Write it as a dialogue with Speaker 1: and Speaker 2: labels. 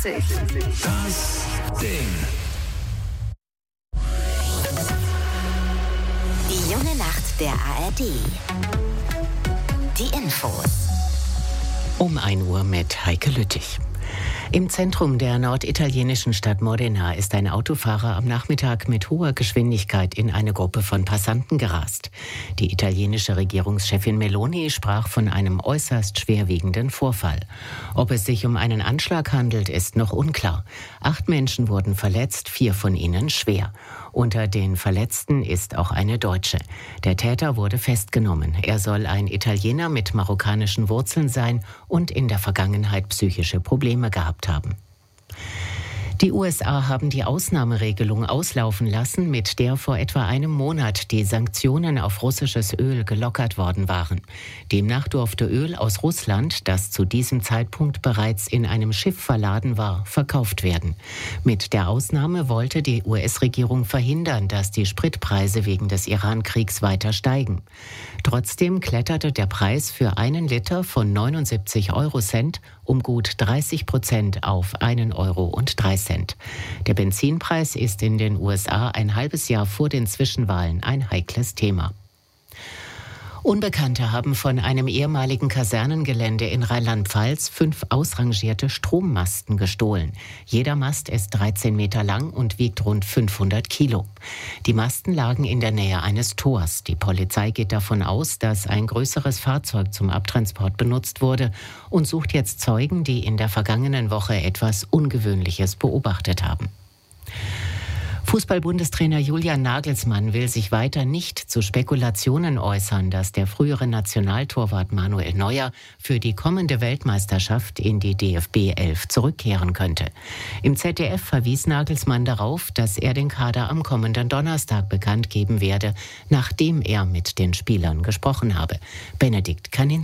Speaker 1: Das Ding.
Speaker 2: Die junge Nacht der ARD. Die Infos.
Speaker 3: Um 1 Uhr mit Heike Lüttich. Im Zentrum der norditalienischen Stadt Modena ist ein Autofahrer am Nachmittag mit hoher Geschwindigkeit in eine Gruppe von Passanten gerast. Die italienische Regierungschefin Meloni sprach von einem äußerst schwerwiegenden Vorfall. Ob es sich um einen Anschlag handelt, ist noch unklar. 8 Menschen wurden verletzt, 4 von ihnen schwer. Unter den Verletzten ist auch eine Deutsche. Der Täter wurde festgenommen. Er soll ein Italiener mit marokkanischen Wurzeln sein und in der Vergangenheit psychische Probleme gehabt haben. Die USA haben die Ausnahmeregelung auslaufen lassen, mit der vor etwa einem Monat die Sanktionen auf russisches Öl gelockert worden waren. Demnach durfte Öl aus Russland, das zu diesem Zeitpunkt bereits in einem Schiff verladen war, verkauft werden. Mit der Ausnahme wollte die US-Regierung verhindern, dass die Spritpreise wegen des Iran-Kriegs weiter steigen. Trotzdem kletterte der Preis für 1 Liter von 79 Eurocent um gut 30% auf 1,03 Euro. Der Benzinpreis ist in den USA ein halbes Jahr vor den Zwischenwahlen ein heikles Thema. Unbekannte haben von einem ehemaligen Kasernengelände in Rheinland-Pfalz 5 ausrangierte Strommasten gestohlen. Jeder Mast ist 13 Meter lang und wiegt rund 500 Kilo. Die Masten lagen in der Nähe eines Tors. Die Polizei geht davon aus, dass ein größeres Fahrzeug zum Abtransport benutzt wurde und sucht jetzt Zeugen, die in der vergangenen Woche etwas Ungewöhnliches beobachtet haben. Fußball-Bundestrainer Julian Nagelsmann will sich weiter nicht zu Spekulationen äußern, dass der frühere Nationaltorwart Manuel Neuer für die kommende Weltmeisterschaft in die DFB 11 zurückkehren könnte. Im ZDF verwies Nagelsmann darauf, dass er den Kader am kommenden Donnerstag bekannt geben werde, nachdem er mit den Spielern gesprochen habe. Benedikt Kaninski.